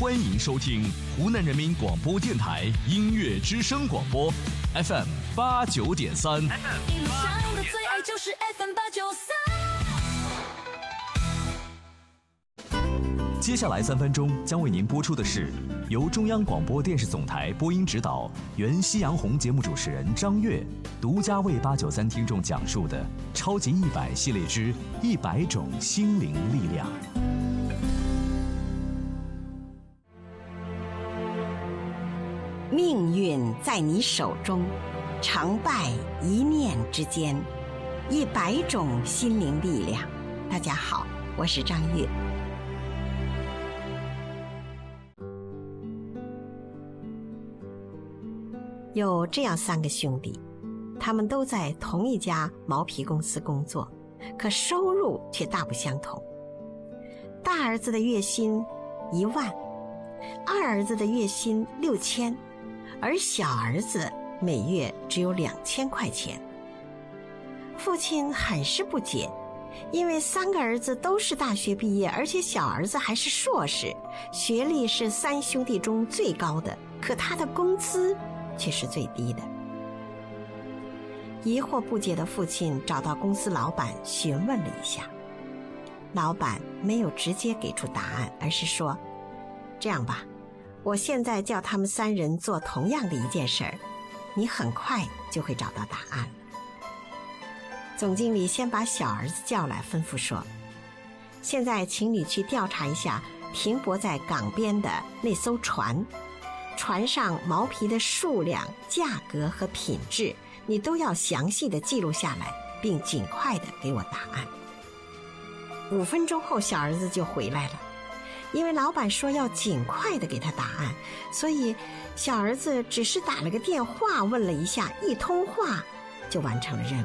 欢迎收听湖南人民广播电台音乐之声广播 FM 89.3。 一路上的最爱就是 FM 893。 接下来3分钟将为您播出的是由中央广播电视总台播音指导、原夕阳红节目主持人张悦独家为893听众讲述的《超级100系列之100种心灵力量》。 命运在你手中，成败一念之间，100种心灵力量。大家好，我是张悦。有这样3个兄弟，他们都在同一家毛皮公司工作，可收入却大不相同。大儿子的月薪1万，二儿子的月薪6000，而小儿子每月只有2000块钱。父亲很是不解，因为3个儿子都是大学毕业，而且小儿子还是硕士，学历是3兄弟中最高的，可他的工资却是最低的。疑惑不解的父亲找到公司老板询问了一下，老板没有直接给出答案，而是说，这样吧，我现在叫他们3人做同样的一件事儿，你很快就会找到答案。总经理先把小儿子叫来，吩咐说，现在请你去调查一下停泊在港边的那艘船，船上毛皮的数量、价格和品质，你都要详细的记录下来，并尽快的给我答案。5分钟后，小儿子就回来了。因为老板说要尽快的给他答案，所以小儿子只是打了个电话问了一下，1通话就完成了任务。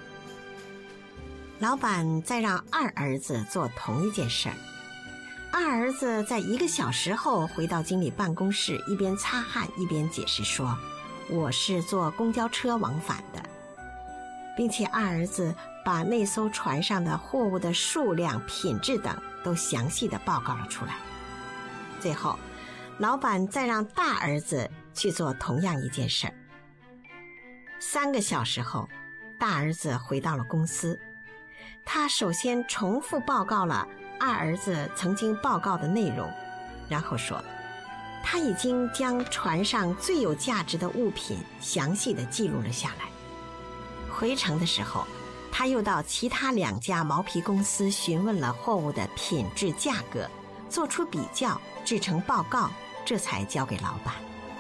老板再让2儿子做同一件事儿。2儿子在1个小时后回到经理办公室，一边擦汗一边解释说，我是坐公交车往返的，并且2儿子把那艘船上的货物的数量、品质等都详细的报告了出来。最后，老板再让大儿子去做同样一件事儿。3个小时后，大儿子回到了公司，他首先重复报告了2儿子曾经报告的内容，然后说，他已经将船上最有价值的物品详细的记录了下来。回程的时候，他又到其他2家毛皮公司询问了货物的品质、价格，做出比较，制成报告，这才交给老板。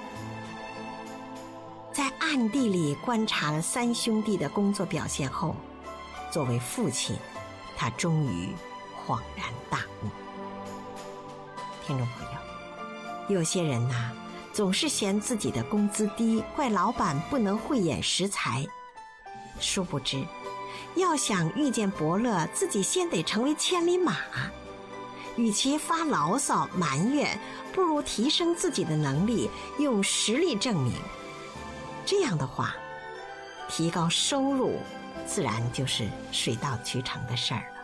在暗地里观察了3兄弟的工作表现后，作为父亲，他终于恍然大悟。听众朋友，有些人呐，总是嫌自己的工资低，怪老板不能慧眼识才，殊不知要想遇见伯乐，自己先得成为千里马。与其发牢骚埋怨，不如提升自己的能力，用实力证明。这样的话，提高收入自然就是水到渠成的事儿。